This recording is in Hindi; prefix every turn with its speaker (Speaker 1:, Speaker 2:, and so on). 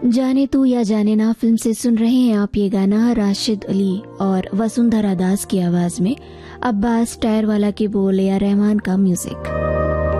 Speaker 1: जाने तू या जाने ना फिल्म से सुन रहे हैं आप ये गाना राशिद अली और वसुंधरा दास की आवाज में। अब्बास टायर वाला के बोल या रहमान का म्यूजिक।